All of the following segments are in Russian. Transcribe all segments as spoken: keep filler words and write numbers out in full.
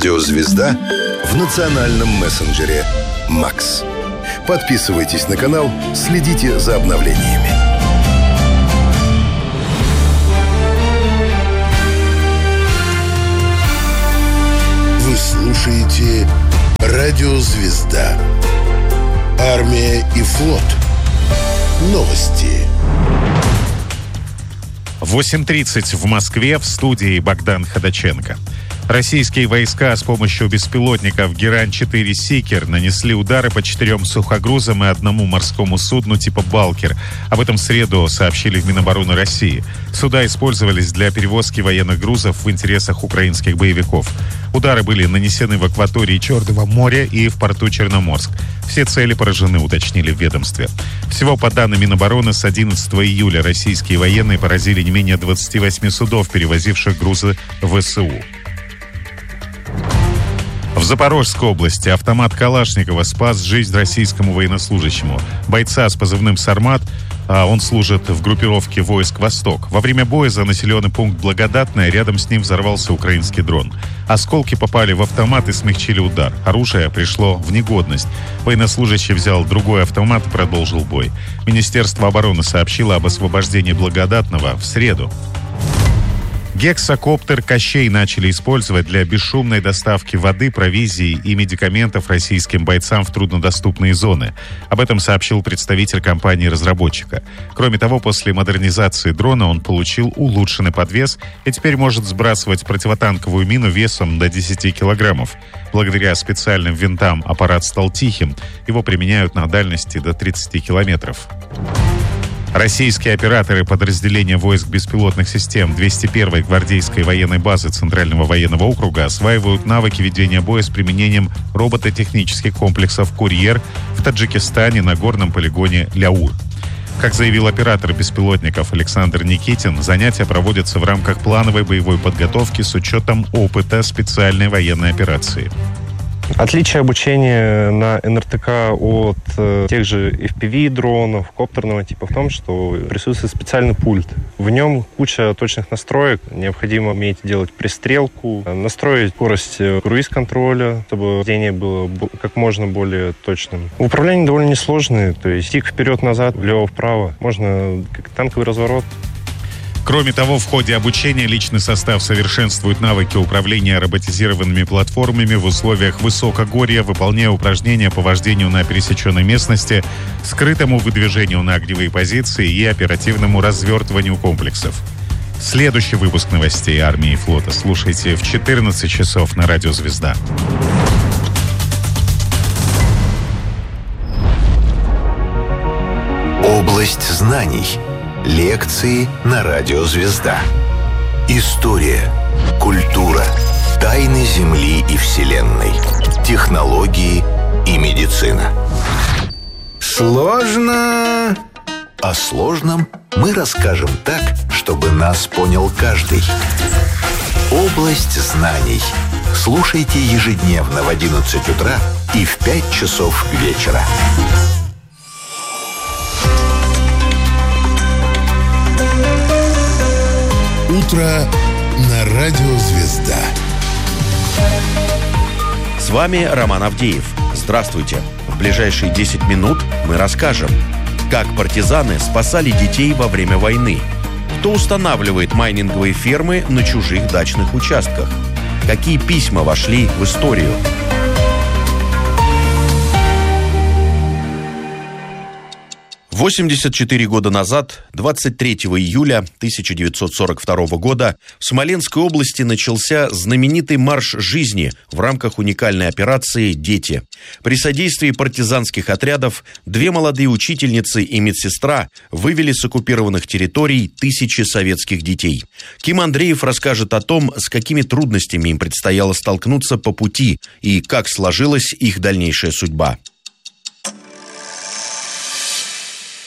Радио «Звезда» в национальном мессенджере «Макс». Подписывайтесь на канал, следите за обновлениями. Вы слушаете Радио «Звезда». Армия и флот. Новости. восемь тридцать в Москве, в студии Богдан Ходаченко. Российские войска с помощью беспилотников Герань четыре «Сикер» нанесли удары по четырем сухогрузам и одному морскому судну типа «Балкер». Об этом в среду сообщили в Минобороны России. Суда использовались для перевозки военных грузов в интересах украинских боевиков. Удары были нанесены в акватории Черного моря и в порту Черноморск. Все цели поражены, уточнили в ведомстве. Всего, по данным Минобороны, с одиннадцатого июля российские военные поразили не менее двадцати восьми судов, перевозивших грузы ВСУ. В Запорожской области автомат Калашникова спас жизнь российскому военнослужащему. Бойца с позывным «Сармат», а он служит в группировке войск «Восток». Во время боя за населенный пункт Благодатное рядом с ним взорвался украинский дрон. Осколки попали в автомат и смягчили удар. Оружие пришло в негодность. Военнослужащий взял другой автомат и продолжил бой. Министерство обороны сообщило об освобождении Благодатного в среду. Гексакоптер «Кощей» начали использовать для бесшумной доставки воды, провизии и медикаментов российским бойцам в труднодоступные зоны. Об этом сообщил представитель компании-разработчика. Кроме того, после модернизации дрона он получил улучшенный подвес и теперь может сбрасывать противотанковую мину весом до десяти килограммов. Благодаря специальным винтам аппарат стал тихим. Его применяют на дальности до тридцати километров. Российские операторы подразделения войск беспилотных систем двести первой гвардейской военной базы Центрального военного округа осваивают навыки ведения боя с применением робототехнических комплексов «Курьер» в Таджикистане на горном полигоне Ляур. Как заявил оператор беспилотников Александр Никитин, занятия проводятся в рамках плановой боевой подготовки с учетом опыта специальной военной операции. Отличие обучения на эн эр тэ ка от э, тех же эф пи ви-дронов, коптерного типа в том, что присутствует специальный пульт. В нем куча точных настроек. Необходимо уметь делать пристрелку, настроить скорость круиз-контроля, чтобы вождение было как можно более точным. Управление довольно несложное, то есть тик вперед-назад, влево-вправо. Можно как танковый разворот. Кроме того, в ходе обучения личный состав совершенствует навыки управления роботизированными платформами в условиях высокогорья, выполняя упражнения по вождению на пересеченной местности, скрытому выдвижению на огневые позиции и оперативному развертыванию комплексов. Следующий выпуск новостей армии и флота слушайте в четырнадцать часов на Радио «Звезда». Область знаний. Лекции на Радио «Звезда». История, культура, тайны Земли и Вселенной, технологии и медицина. Сложно. О сложном мы расскажем так, чтобы нас понял каждый. Область знаний. Слушайте ежедневно в одиннадцать утра и в пять часов вечера. Утро на Радио «Звезда». С вами Роман Авдеев. Здравствуйте. В ближайшие десять минут мы расскажем, как партизаны спасали детей во время войны, кто устанавливает майнинговые фермы на чужих дачных участках, какие письма вошли в историю. восемьдесят четыре года назад, двадцать третьего июля тысяча девятьсот сорок второго года, в Смоленской области начался знаменитый марш жизни в рамках уникальной операции «Дети». При содействии партизанских отрядов две молодые учительницы и медсестра вывели с оккупированных территорий тысячи советских детей. Ким Андреев расскажет о том, с какими трудностями им предстояло столкнуться по пути и как сложилась их дальнейшая судьба.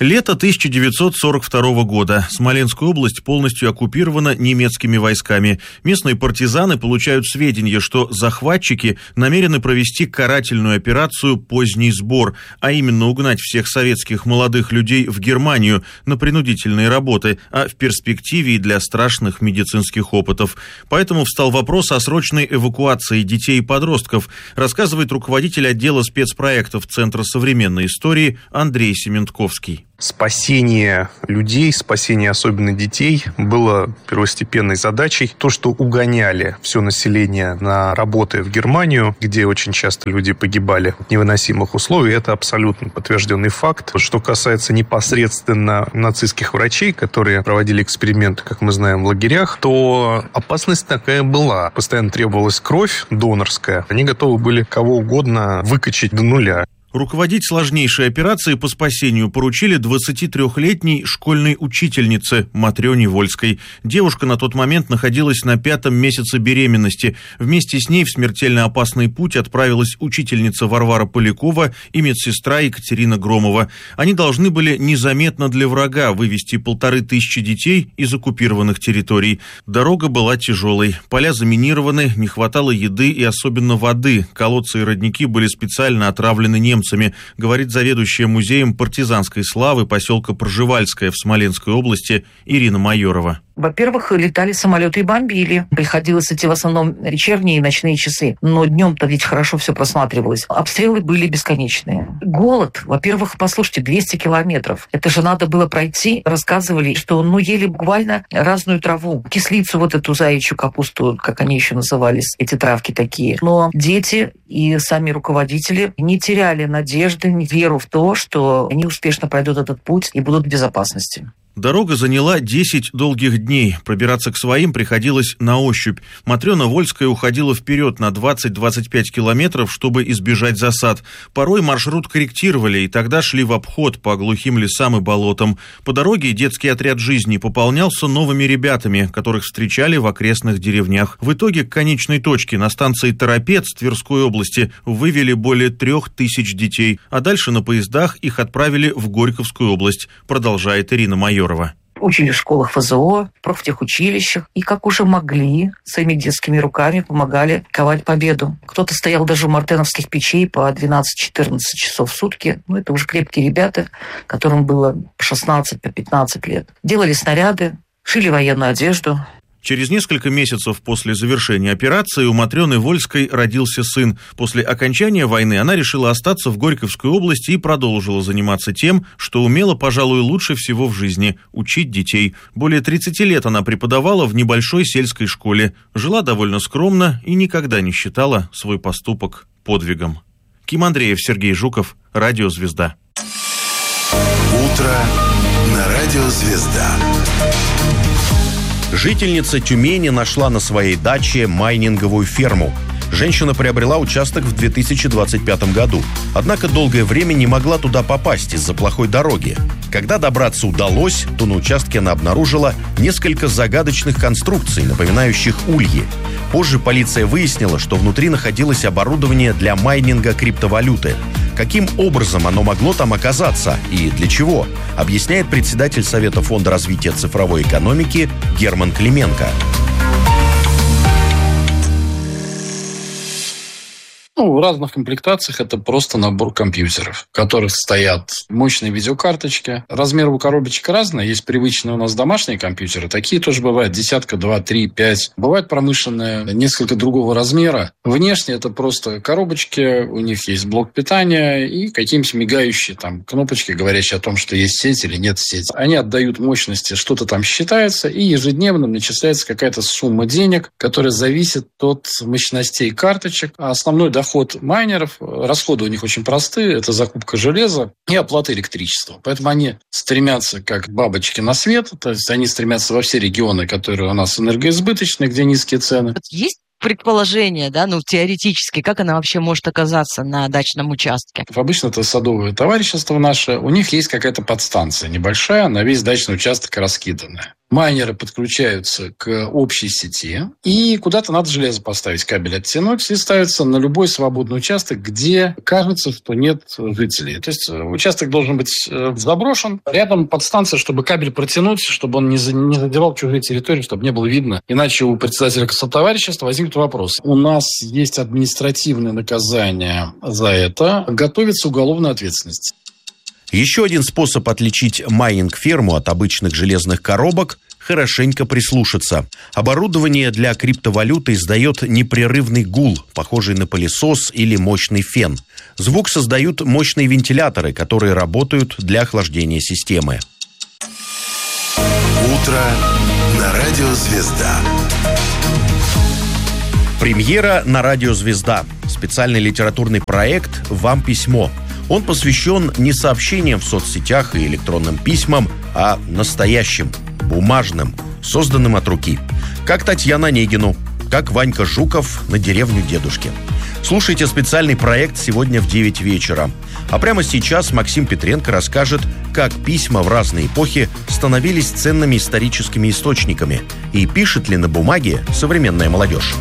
Лето тысяча девятьсот сорок второго года. Смоленская область полностью оккупирована немецкими войсками. Местные партизаны получают сведения, что захватчики намерены провести карательную операцию «Поздний сбор», а именно угнать всех советских молодых людей в Германию на принудительные работы, а в перспективе и для страшных медицинских опытов. Поэтому встал вопрос о срочной эвакуации детей и подростков, рассказывает руководитель отдела спецпроектов Центра современной истории Андрей Сементковский. Спасение людей, спасение особенно детей было первостепенной задачей. То, что угоняли все население на работы в Германию, где очень часто люди погибали в невыносимых условиях, это абсолютно подтвержденный факт. Что касается непосредственно нацистских врачей, которые проводили эксперименты, как мы знаем, в лагерях, то опасность такая была. Постоянно требовалась кровь донорская. Они готовы были кого угодно выкачать до нуля. Руководить сложнейшей операцией по спасению поручили двадцатитрёхлетней школьной учительнице Матрёне Вольской. Девушка на тот момент находилась на пятом месяце беременности. Вместе с ней в смертельно опасный путь отправилась учительница Варвара Полякова и медсестра Екатерина Громова. Они должны были незаметно для врага вывести полторы тысячи детей из оккупированных территорий. Дорога была тяжелой, поля заминированы, не хватало еды и особенно воды. Колодцы и родники были специально отравлены немцами, говорит заведующая музеем партизанской славы поселка Пржевальское в Смоленской области Ирина Майорова. Во-первых, летали самолеты и бомбили. Приходилось идти в основном вечерние и ночные часы. Но днем-то ведь хорошо все просматривалось. Обстрелы были бесконечные. Голод. Во-первых, послушайте, двести километров. Это же надо было пройти. Рассказывали, что ну ели буквально разную траву. Кислицу, вот эту заячью капусту, как они еще назывались, эти травки такие. Но дети и сами руководители не теряли надежды, веру в то, что они успешно пройдут этот путь и будут в безопасности. Дорога заняла десять долгих дней. Пробираться к своим приходилось на ощупь. Матрёна Вольская уходила вперед на двадцать-двадцать пять километров, чтобы избежать засад. Порой маршрут корректировали, и тогда шли в обход по глухим лесам и болотам. По дороге детский отряд жизни пополнялся новыми ребятами, которых встречали в окрестных деревнях. В итоге к конечной точке на станции Торопец Тверской области вывели более трех тысяч детей, а дальше на поездах их отправили в Горьковскую область, продолжает Ирина Майорова. Учили в школах эф зэ о, в профтехучилищах, и как уже могли, своими детскими руками помогали ковать победу. Кто-то стоял даже у мартеновских печей по двенадцать-четырнадцать часов в сутки. Ну, это уже крепкие ребята, которым было по шестнадцать, по пятнадцать лет. Делали снаряды, шили военную одежду. Через несколько месяцев после завершения операции у Матрёны Вольской родился сын. После окончания войны она решила остаться в Горьковской области и продолжила заниматься тем, что умела, пожалуй, лучше всего в жизни – учить детей. Более тридцати лет она преподавала в небольшой сельской школе, жила довольно скромно и никогда не считала свой поступок подвигом. Ким Андреев, Сергей Жуков, Радио «Звезда». Утро на Радио «Звезда». Жительница Тюмени нашла на своей даче майнинговую ферму. Женщина приобрела участок в две тысячи двадцать пятом году. Однако долгое время не могла туда попасть из-за плохой дороги. Когда добраться удалось, то на участке она обнаружила несколько загадочных конструкций, напоминающих ульи. Позже полиция выяснила, что внутри находилось оборудование для майнинга криптовалюты. Каким образом оно могло там оказаться и для чего, объясняет председатель Совета Фонда развития цифровой экономики Герман Клименко. Ну, в разных комплектациях это просто набор компьютеров, в которых стоят мощные видеокарточки. Размер у коробочек разный. Есть привычные у нас домашние компьютеры. Такие тоже бывают. Десятка, два, три, пять. Бывают промышленные, несколько другого размера. Внешне это просто коробочки. У них есть блок питания и какие-нибудь мигающие там кнопочки, говорящие о том, что есть сеть или нет сети. Они отдают мощности, что-то там считается, и ежедневно начисляется какая-то сумма денег, которая зависит от мощностей карточек. А основной доход Доход майнеров, расходы у них очень простые, это закупка железа и оплата электричества. Поэтому они стремятся как бабочки на свет, то есть они стремятся во все регионы, которые у нас энергоизбыточные, где низкие цены. Есть предположение, да, ну, теоретически, как она вообще может оказаться на дачном участке? Обычно это садовое товарищество наше, у них есть какая-то подстанция небольшая, на весь дачный участок раскиданная. майнеры подключаются к общей сети, и куда-то надо железо поставить, кабель оттянуть, и ставится на любой свободный участок, где кажется, что нет жителей. То есть участок должен быть заброшен, рядом подстанция, чтобы кабель протянуть, чтобы он не задевал чужие территории, чтобы не было видно. Иначе у председателя товарищества возникнет вопрос. У нас есть административное наказание за это, готовится уголовная ответственность. Еще один способ отличить майнинг-ферму от обычных железных коробок – хорошенько прислушаться. Оборудование для криптовалюты издает непрерывный гул, похожий на пылесос или мощный фен. Звук создают мощные вентиляторы, которые работают для охлаждения системы. Утро на радио «Звезда». Премьера на радио «Звезда». Специальный литературный проект «Вам письмо». Он посвящен не сообщениям в соцсетях и электронным письмам, а настоящим, бумажным, созданным от руки. Как Татьяна Онегину, как Ванька Жуков на деревню дедушки. Слушайте специальный проект сегодня в девять вечера. А прямо сейчас Максим Петренко расскажет, как письма в разные эпохи становились ценными историческими источниками и пишет ли на бумаге современная молодежь.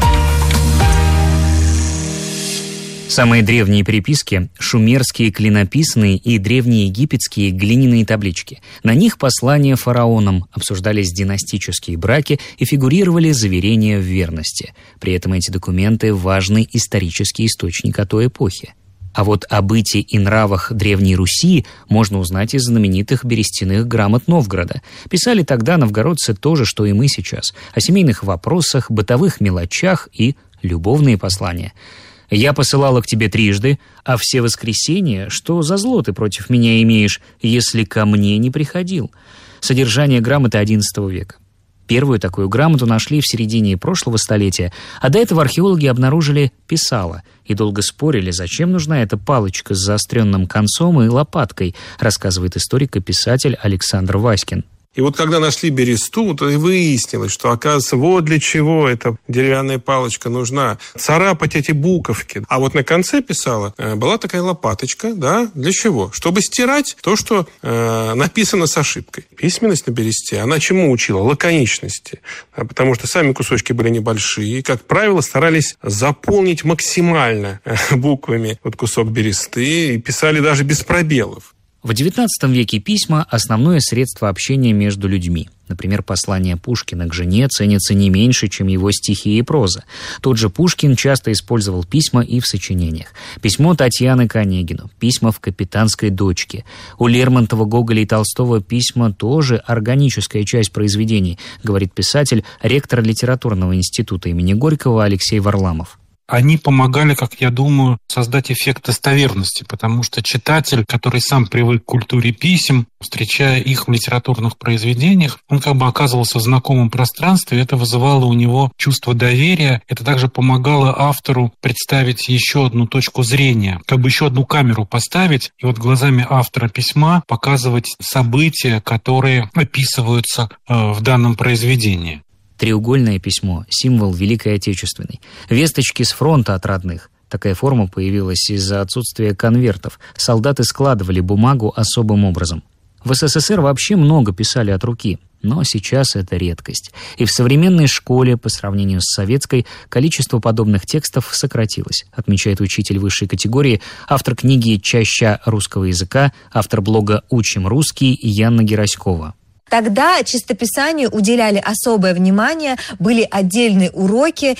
Самые древние переписки – шумерские клинописные и древнеегипетские глиняные таблички. На них послания фараонам, обсуждались династические браки и фигурировали заверения в верности. При этом эти документы – важный исторический источник о той эпохе. А вот о быте и нравах Древней Руси можно узнать из знаменитых берестяных грамот Новгорода. Писали тогда новгородцы то же, что и мы сейчас. О семейных вопросах, бытовых мелочах и любовные послания. «Я посылала к тебе трижды, а все воскресенья, что за зло ты против меня имеешь, если ко мне не приходил?» Содержание грамоты одиннадцатого века. Первую такую грамоту нашли в середине прошлого столетия, а до этого археологи обнаружили писало и долго спорили, зачем нужна эта палочка с заостренным концом и лопаткой, рассказывает историк и писатель Александр Васькин. И вот когда нашли бересту, то и выяснилось, что, оказывается, вот для чего эта деревянная палочка нужна. Царапать эти буковки. А вот на конце писала, была такая лопаточка, да, для чего? Чтобы стирать то, что э, написано с ошибкой. Письменность на бересте, она чему учила? Лаконичности. Потому что сами кусочки были небольшие. И, как правило, старались заполнить максимально буквами вот кусок бересты. И писали даже без пробелов. В девятнадцатом веке письма – основное средство общения между людьми. Например, послание Пушкина к жене ценится не меньше, чем его стихи и проза. Тот же Пушкин часто использовал письма и в сочинениях. Письмо Татьяны к Онегину, письма в «Капитанской дочке». У Лермонтова, Гоголя и Толстого письма тоже органическая часть произведений, говорит писатель, ректор литературного института имени Горького Алексей Варламов. Они помогали, как я думаю, создать эффект достоверности, потому что читатель, который сам привык к культуре писем, встречая их в литературных произведениях, он как бы оказывался в знакомом пространстве, и это вызывало у него чувство доверия. Это также помогало автору представить еще одну точку зрения, как бы еще одну камеру поставить, и вот глазами автора письма показывать события, которые описываются в данном произведении. Треугольное письмо – символ Великой Отечественной. Весточки с фронта от родных. Такая форма появилась из-за отсутствия конвертов. Солдаты складывали бумагу особым образом. В СССР вообще много писали от руки, но сейчас это редкость. И в современной школе, по сравнению с советской, количество подобных текстов сократилось, отмечает учитель высшей категории, автор книги «Чаща русского языка», автор блога «Учим русский» Яна Гераськова. Тогда чистописанию уделяли особое внимание, были отдельные уроки,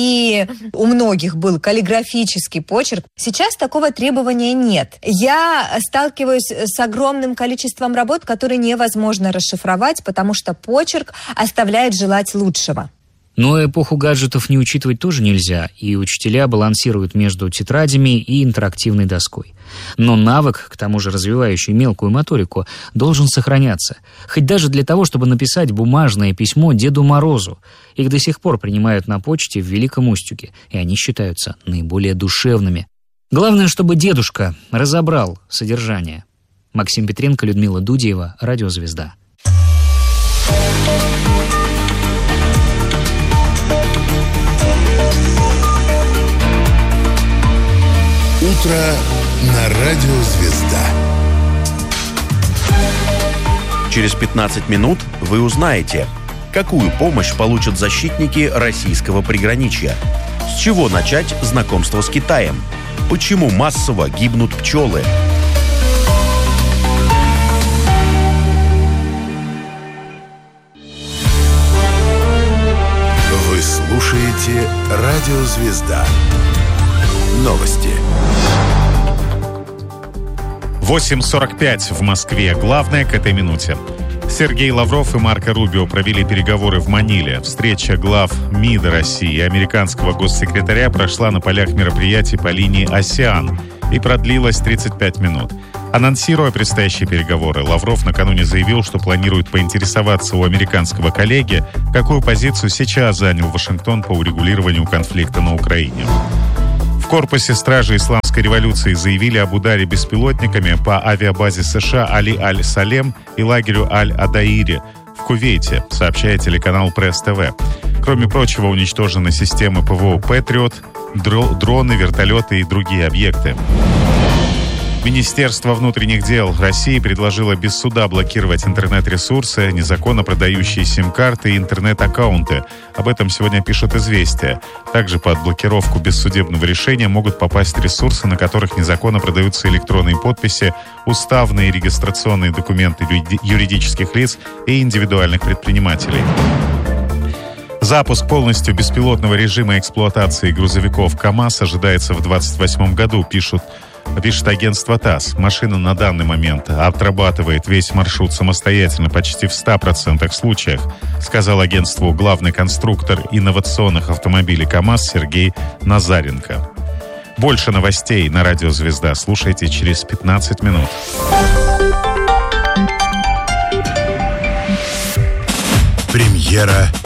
и у многих был каллиграфический почерк. Сейчас такого требования нет. Я сталкиваюсь с огромным количеством работ, которые невозможно расшифровать, потому что почерк оставляет желать лучшего. Но эпоху гаджетов не учитывать тоже нельзя, и учителя балансируют между тетрадями и интерактивной доской. Но навык, к тому же развивающий мелкую моторику, должен сохраняться. Хоть даже для того, чтобы написать бумажное письмо Деду Морозу. Их до сих пор принимают на почте в Великом Устюге, и они считаются наиболее душевными. Главное, чтобы дедушка разобрал содержание. Максим Петренко, Людмила Дудеева, Радио «Звезда». Утро на радио «Звезда». Через пятнадцать минут вы узнаете, какую помощь получат защитники российского приграничья, с чего начать знакомство с Китаем, почему массово гибнут пчелы. Вы слушаете «Радио Звезда». Новости. восемь сорок пять в Москве. Главное к этой минуте. Сергей Лавров и Марко Рубио провели переговоры в Маниле. Встреча глав МИДа России и американского госсекретаря прошла на полях мероприятий по линии «Осиан» и продлилась тридцать пять минут. Анонсируя предстоящие переговоры, Лавров накануне заявил, что планирует поинтересоваться у американского коллеги, какую позицию сейчас занял Вашингтон по урегулированию конфликта на Украине. В корпусе стражи Исламской революции заявили об ударе беспилотниками по авиабазе США Али Аль-Салем и лагерю Аль-Адаире в Кувейте, сообщает телеканал Пресс-ТВ. Кроме прочего, уничтожены системы ПВО «Патриот», дроны, вертолеты и другие объекты. Министерство внутренних дел России предложило без суда блокировать интернет-ресурсы, незаконно продающие сим-карты и интернет-аккаунты. Об этом сегодня пишет «Известия». Также под блокировку без судебного решения могут попасть ресурсы, на которых незаконно продаются электронные подписи, уставные и регистрационные документы юридических лиц и индивидуальных предпринимателей. Запуск полностью беспилотного режима эксплуатации грузовиков КАМАЗ ожидается в двадцать восьмом году, пишут Пишет агентство ТАСС. Машина на данный момент отрабатывает весь маршрут самостоятельно почти в ста процентах случаев, сказал агентству главный конструктор инновационных автомобилей КАМАЗ Сергей Назаренко. Больше новостей на Радио Звезда слушайте через пятнадцать минут. Премьера